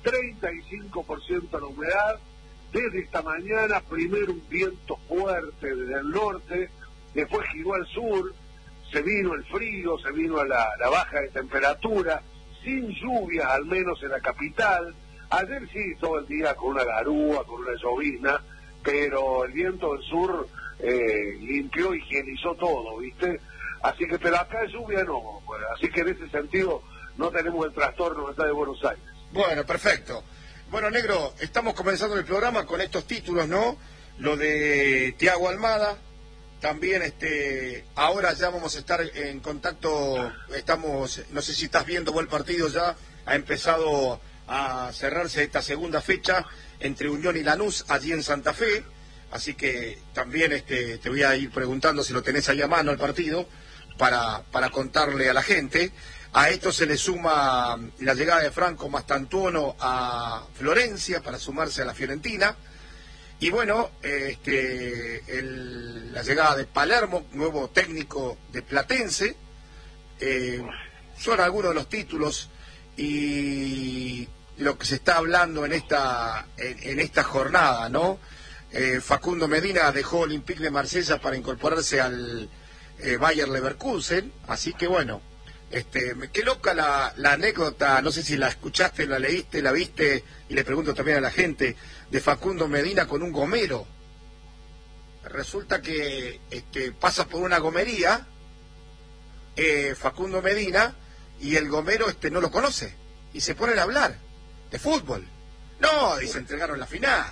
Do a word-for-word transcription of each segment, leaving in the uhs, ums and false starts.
treinta y cinco por ciento la humedad. Desde esta mañana, primero un viento fuerte desde el norte, después giró al sur, se vino el frío, se vino la, la baja de temperatura, sin lluvias al menos en la capital. Ayer sí, todo el día con una garúa, con una llovizna, pero el viento del sur eh, limpió, higienizó todo, ¿viste? Así que, pero acá lluvia no, bueno, así que en ese sentido no tenemos el trastorno que está de Buenos Aires. Bueno, perfecto. Bueno, Negro, estamos comenzando el programa con estos títulos, ¿no? Lo de Thiago Almada, también este, ahora ya vamos a estar en contacto, estamos, no sé si estás viendo vos el partido ya, ha empezado a cerrarse esta segunda fecha entre Unión y Lanús, allí en Santa Fe, así que también este, te voy a ir preguntando si lo tenés ahí a mano el partido, para, para contarle a la gente. A esto se le suma la llegada de Franco Mastantuono a Florencia para sumarse a la Fiorentina. Y bueno, este, el, la llegada de Palermo, nuevo técnico de Platense. Eh, son algunos de los títulos y lo que se está hablando en esta, en, en esta jornada, ¿no? Eh, Facundo Medina dejó Olympique de Marsella para incorporarse al eh, Bayer Leverkusen. Así que bueno. Este, qué loca la, la anécdota, no sé si la escuchaste, la leíste, la viste, y le pregunto también a la gente, de Facundo Medina con un gomero. Resulta que este, pasa por una gomería, eh, Facundo Medina, y el gomero este, no lo conoce, y se ponen a hablar de fútbol. No, dice, entregaron la final.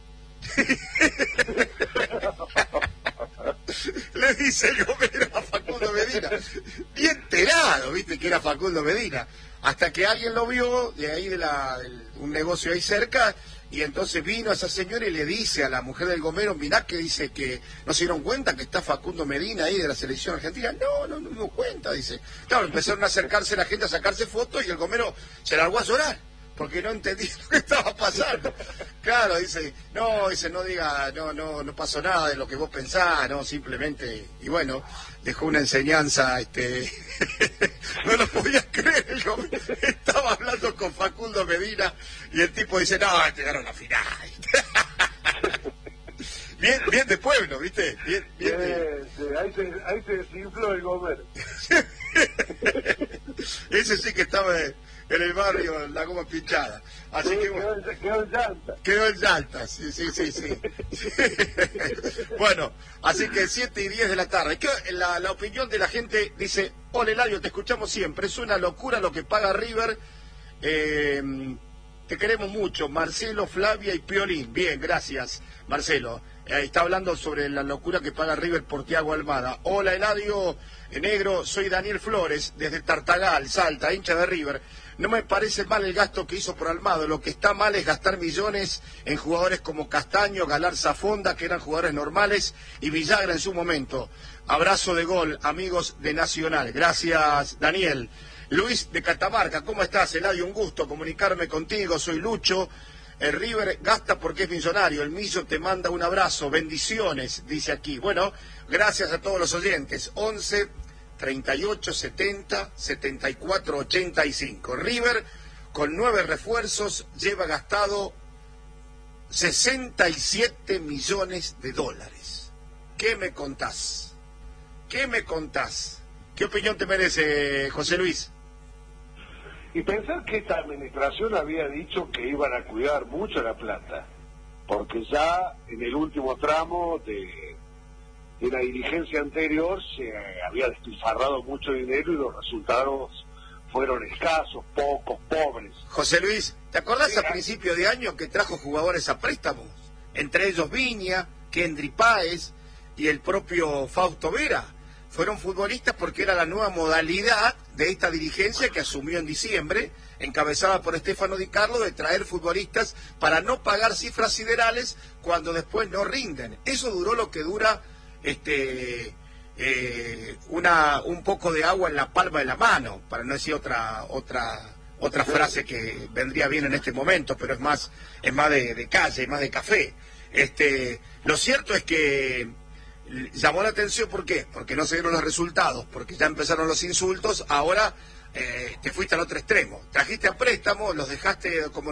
Le dice el gomero a Facundo Medina, bien enterado, viste que era Facundo Medina, hasta que alguien lo vio de ahí de la, de un negocio ahí cerca, y entonces vino esa señora y le dice a la mujer del gomero, mirá que dice que no se dieron cuenta que está Facundo Medina ahí de la selección argentina. No, no, no me dio cuenta, dice. Claro, empezaron a acercarse la gente a sacarse fotos y el gomero se largó a llorar, porque no entendí lo que estaba pasando. Claro, dice, no, dice, no diga, no, no, no pasó nada de lo que vos pensás, no, simplemente, y bueno, dejó una enseñanza, este, no lo podía creer, yo estaba hablando con Facundo Medina, y el tipo dice, no, llegaron a la final. Bien, bien de pueblo, ¿viste? Bien, bien de... sí, sí, ahí se, ahí se desinfló el gomero. Ese sí que estaba en el barrio, la goma pinchada. Así sí, que quedó, en, quedó en llanta. Quedó en llanta, sí, sí, sí, sí. Bueno, así que siete y diez de la tarde. ¿Qué, la, la opinión de la gente dice, hola Eladio, te escuchamos siempre, es una locura lo que paga River. Eh, te queremos mucho, Marcelo, Flavia y Piolín. Bien, gracias, Marcelo. Eh, está hablando sobre la locura que paga River por Thiago Almada. Hola Eladio, Negro, soy Daniel Flores, desde Tartagal, Salta, hincha de River. No me parece mal el gasto que hizo por Almada, lo que está mal es gastar millones en jugadores como Castaño, Galarza, Fonda, que eran jugadores normales, y Villagra en su momento. Abrazo de gol, amigos de Nacional. Gracias, Daniel. Luis de Catamarca, ¿cómo estás, Eladio? Un gusto comunicarme contigo, soy Lucho. El River gasta porque es millonario, el Millo te manda un abrazo, bendiciones, dice aquí. Bueno, gracias a todos los oyentes. once, treinta y ocho, setenta, setenta y cuatro, ochenta y cinco. River, con nueve refuerzos, lleva gastado sesenta y siete millones de dólares. ¿Qué me contás? ¿Qué me contás? ¿Qué opinión te merece, José Luis? Y pensar que esta administración había dicho que iban a cuidar mucho la plata, porque ya en el último tramo de, de la dirigencia anterior se había despilfarrado mucho dinero y los resultados fueron escasos, pocos, pobres. José Luis, ¿te acordás a principio de año que trajo jugadores a préstamos? Entre ellos Viña, Kendry Páez y el propio Fausto Vera. Fueron futbolistas porque era la nueva modalidad de esta dirigencia que asumió en diciembre, encabezada por Stefano Di Carlo, de traer futbolistas para no pagar cifras siderales cuando después no rinden. Eso duró lo que dura este eh, una un poco de agua en la palma de la mano, para no decir otra otra otra frase que vendría bien en este momento, pero es más es más de, de calle, más de café. Este, lo cierto es que llamó la atención, ¿por qué? Porque no se dieron los resultados, porque ya empezaron los insultos, ahora eh, te fuiste al otro extremo, trajiste a préstamo, los dejaste como